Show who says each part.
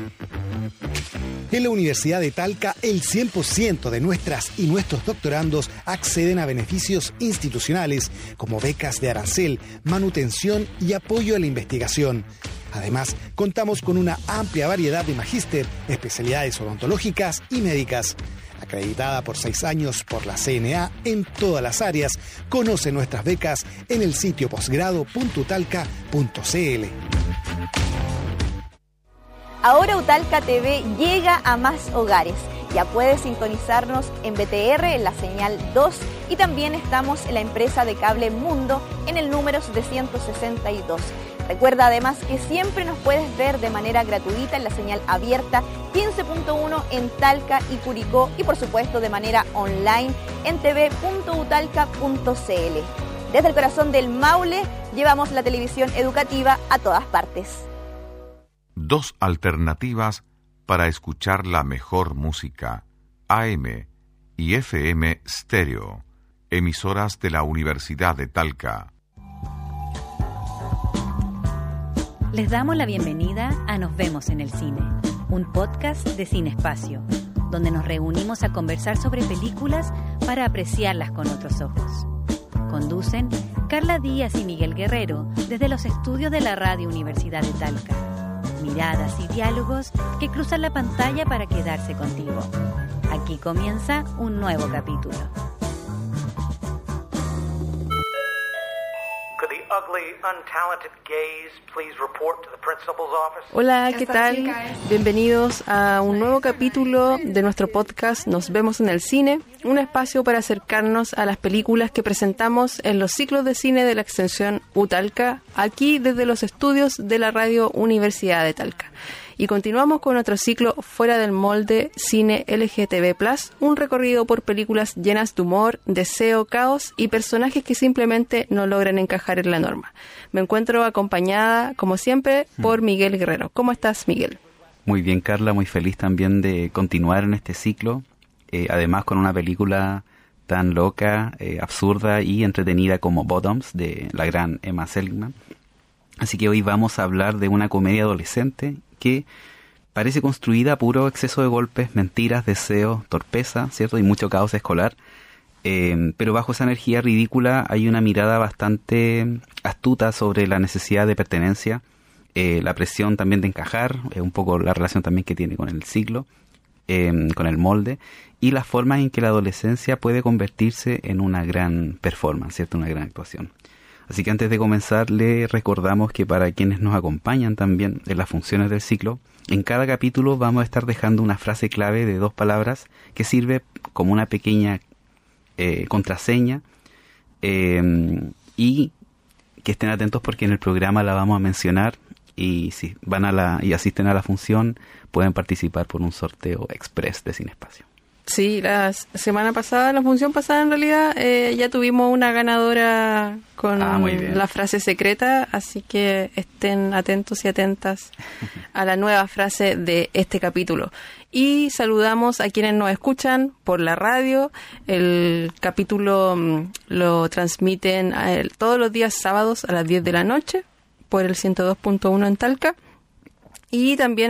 Speaker 1: En la Universidad de Talca, el 100% de nuestras y nuestros doctorandos acceden a beneficios institucionales como becas de arancel, manutención y apoyo a la investigación. Además, contamos con una amplia variedad de magíster, especialidades odontológicas y médicas. Acreditada por 6 años por la CNA en todas las áreas. Conoce nuestras becas en el sitio posgrado.utalca.cl.
Speaker 2: Ahora Utalca TV llega a más hogares. Ya puedes sintonizarnos en BTR en la señal 2 y también estamos en la empresa de cable Mundo en el número 762. Recuerda además que siempre nos puedes ver de manera gratuita en la señal abierta 15.1 en Talca y Curicó y por supuesto de manera online en tv.utalca.cl. Desde el corazón del Maule llevamos la televisión educativa a todas partes.
Speaker 3: 2 alternativas para escuchar la mejor música: AM y FM Stereo, emisoras de la Universidad de Talca.
Speaker 4: Les damos la bienvenida a Nos Vemos en el Cine, un podcast de Cine Espacio, donde nos reunimos a conversar sobre películas para apreciarlas con otros ojos. Conducen Carla Díaz y Miguel Guerrero desde los estudios de la Radio Universidad de Talca. Miradas y diálogos que cruzan la pantalla para quedarse contigo. Aquí comienza un nuevo capítulo.
Speaker 5: Hola, ¿qué tal? Bienvenidos a un nuevo capítulo de nuestro podcast Nos Vemos en el Cine, un espacio para acercarnos a las películas que presentamos en los ciclos de cine de la extensión UTalca, aquí desde los estudios de la Radio Universidad de Talca. Y continuamos con nuestro ciclo Fuera del Molde Cine LGTB+, un recorrido por películas llenas de humor, deseo, caos y personajes que simplemente no logran encajar en la norma. Me encuentro acompañada, como siempre, por Miguel Guerrero. ¿Cómo estás, Miguel?
Speaker 6: Muy bien, Carla, muy feliz también de continuar en este ciclo, además con una película tan loca, absurda y entretenida como Bottoms, de la gran Emma Seligman. Así que hoy vamos a hablar de una comedia adolescente que parece construida a puro exceso de golpes, mentiras, deseos, torpeza, ¿cierto? Y mucho caos escolar. Pero bajo esa energía ridícula hay una mirada bastante astuta sobre la necesidad de pertenencia, la presión también de encajar, un poco la relación también que tiene con el siglo, con el molde, y las formas en que la adolescencia puede convertirse en una gran performance, ¿cierto? Una gran actuación. Así que antes de comenzar, le recordamos que para quienes nos acompañan también en las funciones del ciclo, en cada capítulo vamos a estar dejando una frase clave de 2 palabras que sirve como una pequeña contraseña, y que estén atentos porque en el programa la vamos a mencionar, y si van y asisten a la función pueden participar por un sorteo express de Cine Espacio.
Speaker 5: Sí, la semana pasada, la función pasada en realidad, ya tuvimos una ganadora con la frase secreta, así que estén atentos y atentas a la nueva frase de este capítulo. Y saludamos a quienes nos escuchan por la radio. El capítulo lo transmiten todos los días sábados a las 10 de la noche por el 102.1 en Talca. Y también